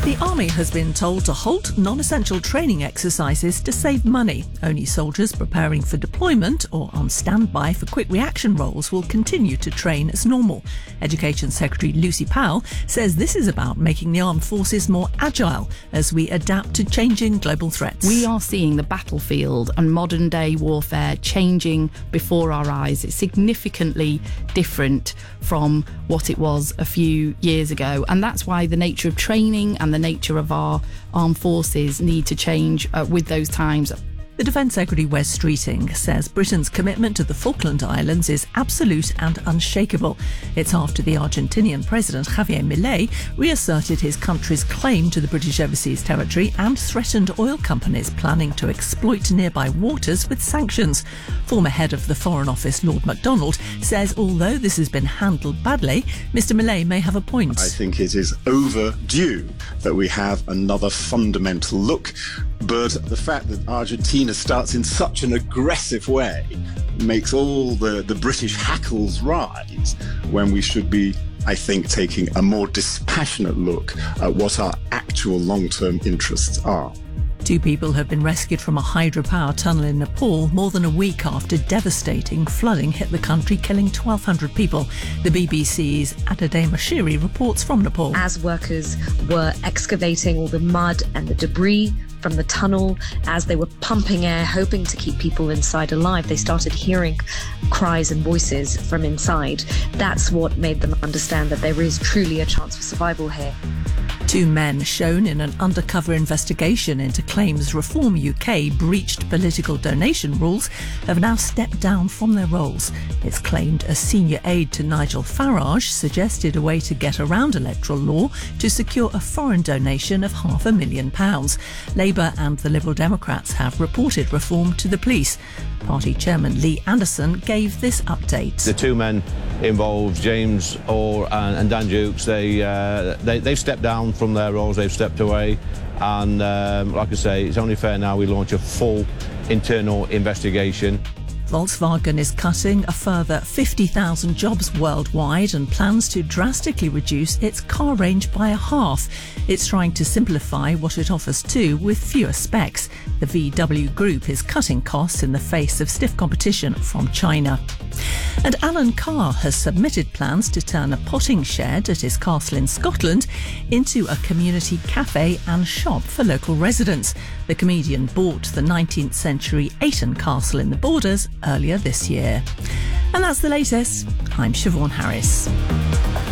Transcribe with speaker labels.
Speaker 1: The army has been told to halt non-essential training exercises to save money. Only soldiers preparing for deployment or on standby for quick reaction roles will continue to train as normal. Education Secretary Lucy Powell says this is about making the armed forces more agile as we adapt to changing global threats.
Speaker 2: We are seeing the battlefield and modern day warfare changing before our eyes. It's significantly different from what it was a few years ago, and that's why the nature of training and the nature of our armed forces need to change with those times.
Speaker 1: The Defence Secretary Wes Streeting says Britain's commitment to the Falkland Islands is absolute and unshakable. It's after the Argentinian President Javier Milei reasserted his country's claim to the British overseas territory and threatened oil companies planning to exploit nearby waters with sanctions. Former head of the Foreign Office Lord MacDonald says although this has been handled badly, Mr Milei may have a point.
Speaker 3: I think it is overdue that we have another fundamental look, but the fact that Argentina starts in such an aggressive way makes all the British hackles rise when we should be, I think, taking a more dispassionate look at what our actual long-term interests are.
Speaker 1: 2 people have been rescued from a hydropower tunnel in Nepal more than a week after devastating flooding hit the country, killing 1,200 people. The BBC's Adade Mashiri reports from Nepal.
Speaker 4: As workers were excavating all the mud and the debris from the tunnel, as they were pumping air, hoping to keep people inside alive, they started hearing cries and voices from inside. That's what made them understand that there is truly a chance for survival here.
Speaker 1: 2 men shown in an undercover investigation into claims Reform UK breached political donation rules have now stepped down from their roles. It's claimed a senior aide to Nigel Farage suggested a way to get around electoral law to secure a foreign donation of £500,000. Labour and the Liberal Democrats have reported reform to the police. Party chairman Lee Anderson gave this update.
Speaker 5: The 2 men involved, James Orr and Dan Dukes, they've stepped down from their roles, they've stepped away, and like I say, it's only fair now we launch a full internal investigation.
Speaker 1: Volkswagen is cutting a further 50,000 jobs worldwide and plans to drastically reduce its car range by a half. It's trying to simplify what it offers too, with fewer specs. The VW Group is cutting costs in the face of stiff competition from China. And Alan Carr has submitted plans to turn a potting shed at his castle in Scotland into a community cafe and shop for local residents. The comedian bought the 19th century Ayton Castle in the Borders earlier this year. And that's the latest. I'm Siobhan Harris.